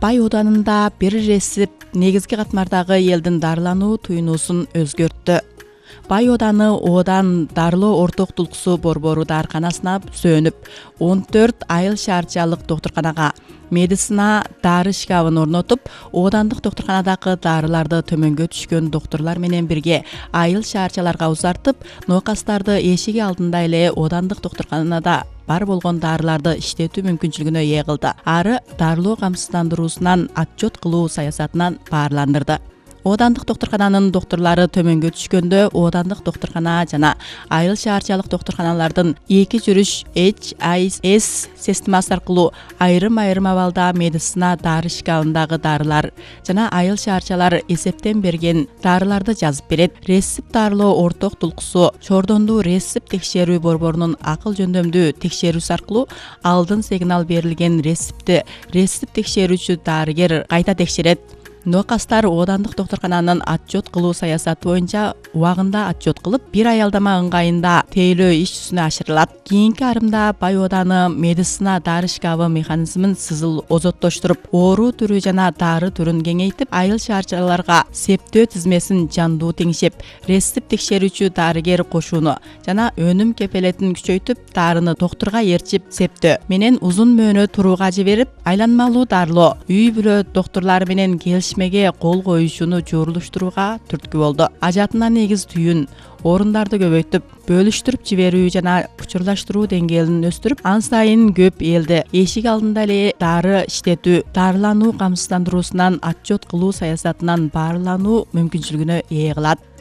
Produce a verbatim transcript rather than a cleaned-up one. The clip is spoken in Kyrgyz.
Бай Оданында бир ресип негизги катмардагы элдин дарылануу туюнуусун өзгөрттү. Бай Оданы Одан дарылоо ортоктулуксу борбору дарыканасына сөнүп, он төрт айыл шаарчалык доктурканага медицина дары шкафын орнотуп, Одандык доктурканадагы дарыларды төмөнгө түшкөн доктурлар менен бирге айыл шаарчаларга узартып, нокастарды эшиги алдында эле Одандык доктурканада бар болгон дарыларды иштетүү мүмкүнчүлүгүнө ээ кылды. Ары дарылоо камсыздандыруусунан отчет кылуу саясатынан баарландырды. Одандык доктуркананын доктурлары төмөнгө түшкөндө Одандык доктуркана жана айыл шаарчалык доктурканалардын эки жүрүш эйч ай эс системасы аркылуу айрым-айрым абалда медицина дары шкафындагы дарылар жана айыл шаарчалар эсептен берген дарыларды жазып берет. Ресип дарылоо ортоктулуксу Чордондуу ресип текшерүү борборунун акыл жөндөмдүү текшерүүсү аркылуу алдын сигнал берилген ресипти ресип текшерүүчү дарыгер кайта текшерет. Нокастар Одандык доктуркананын отчет кылуу саясаты боюнча убагында отчет кылып, бир аялдама ыңгайында тейлөө иш жүзүнө ашырылат. Кийинки арымда Бай Оданы медицина дары шкафы механизмин сызыл озоттоштуруп, оору түрү жана дары түрүн кеңейтип, айыл шаарчаларга септөө тизмесин жандуу теңшеп, ресип текшерүүчү дарыгер кошууну жана өнүм кепелетин күчөйтүп, дарыны доктурга ээрчип септөө менен узун мөөнөт турууга жиберип, айланмалуу дарылоо үй бүлө доктурлары менен келишмеге кол коюшуну жуурулуштурууга түрткү болду. Ажатына негиз түйүн орундарды көбөйтүп, бөлүштүрүп жиберүү жана учурлаштыруу деңгээлин өстүрүп, ан сайын көп элди эшик алдында эле дары иштетүү, дарылануу камсыздандыруусунан отчет кылуу саясатынан баарлануу мүмкүнчүлүгүнө ээ кылат.